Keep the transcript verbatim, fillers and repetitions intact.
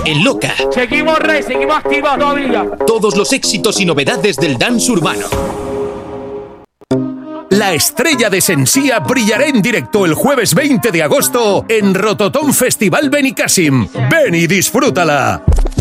en Loca. Seguimos, Rey, seguimos activos todavía. Todos los éxitos y novedades del dance urbano. La estrella de Sensía brillará en directo el jueves veinte de agosto en Rototom Festival Benicàssim. Ven y disfrútala.